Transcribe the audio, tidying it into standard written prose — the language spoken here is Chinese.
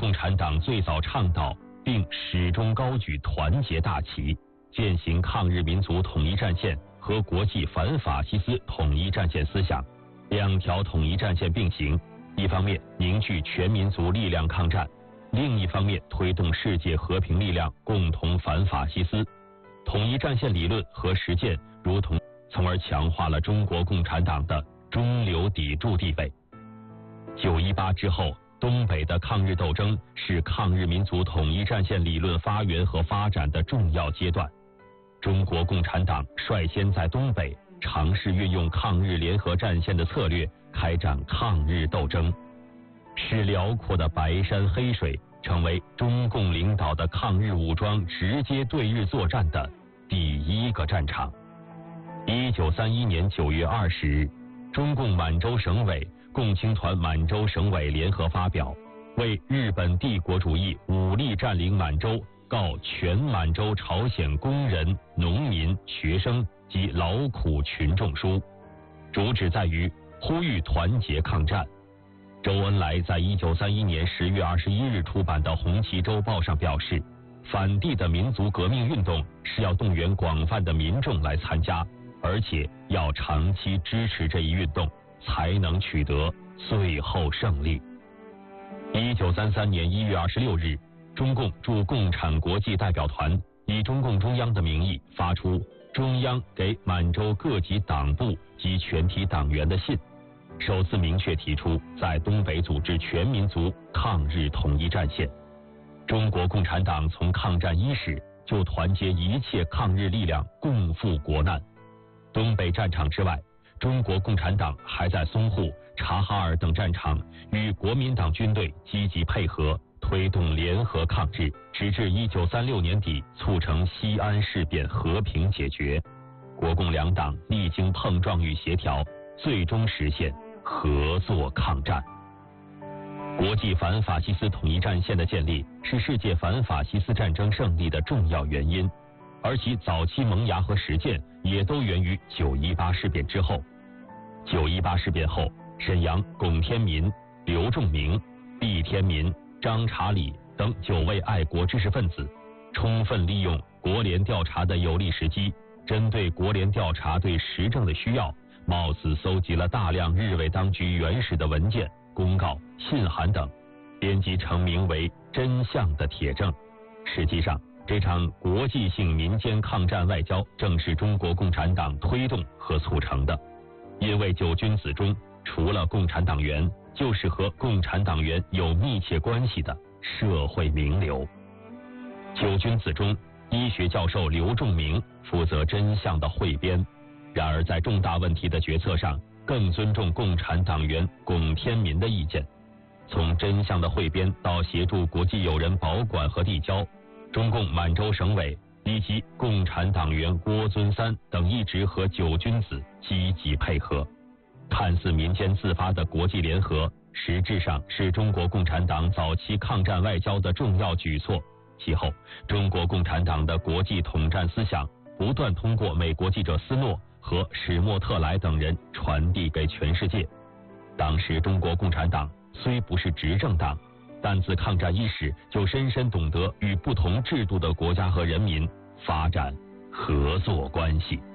共产党最早倡导并始终高举团结大旗，践行抗日民族统一战线和国际反法西斯统一战线思想，两条统一战线并行，一方面凝聚全民族力量抗战，另一方面推动世界和平力量共同反法西斯。统一战线理论和实践如同，从而强化了中国共产党的中流砥柱地位。9·18之后，东北的抗日斗争是抗日民族统一战线理论发源和发展的重要阶段。中国共产党率先在东北尝试运用抗日联合战线的策略开展抗日斗争，使辽阔的白山黑水成为中共领导的抗日武装直接对日作战的第一个战场。1931年9月20日，中共满洲省委、共青团满洲省委联合发表为日本帝国主义武力占领满洲告全满洲朝鲜工人、农民、学生及劳苦群众书，主旨在于呼吁团结抗战。周恩来在1931年10月21日出版的《红旗周报》上表示，反帝的民族革命运动是要动员广泛的民众来参加，而且要长期支持这一运动，才能取得最后胜利。1933年1月26日，中共驻共产国际代表团以中共中央的名义发出中央给满洲各级党部及全体党员的信，首次明确提出在东北组织全民族抗日统一战线。中国共产党从抗战伊始就团结一切抗日力量共赴国难。东北战场之外，中国共产党还在淞沪、察哈尔等战场与国民党军队积极配合，推动联合抗日，直至1936年底促成西安事变和平解决。国共两党历经碰撞与协调，最终实现合作抗战。国际反法西斯统一战线的建立是世界反法西斯战争胜利的重要原因，而其早期萌芽和实践也都源于9·18事变之后。9·18事变后，沈阳、龚天民、刘仲明、毕天民、张查理等9位爱国知识分子，充分利用国联调查的有利时机，针对国联调查对时政的需要，冒死搜集了大量日伪当局原始的文件、公告、信函等，编辑成名为《真相的铁证》。实际上，这场国际性民间抗战外交正是中国共产党推动和促成的。因为九君子中除了共产党员，就是和共产党员有密切关系的社会名流。九君子中，医学教授刘仲明负责真相的汇编，然而在重大问题的决策上，更尊重共产党员龚天民的意见。从真相的汇编到协助国际友人保管和递交，中共满洲省委以及共产党员郭尊三等一直和九君子积极配合。看似民间自发的国际联合，实质上是中国共产党早期抗战外交的重要举措。其后，中国共产党的国际统战思想不断通过美国记者斯诺和史莫特莱等人传递给全世界。当时中国共产党虽不是执政党，但自抗战伊始就深深懂得与不同制度的国家和人民发展合作关系。